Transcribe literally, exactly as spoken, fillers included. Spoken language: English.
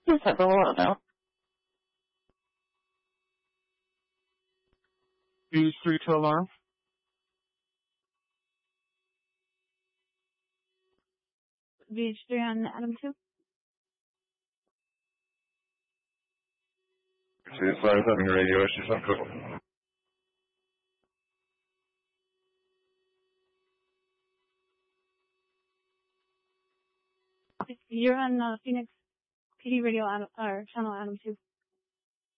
Yes, I will now. Use three to alarm. V H three on Adam two. C S I is having radio issues on Cook. You're on uh, Phoenix P D radio, Adam, or channel Adam two.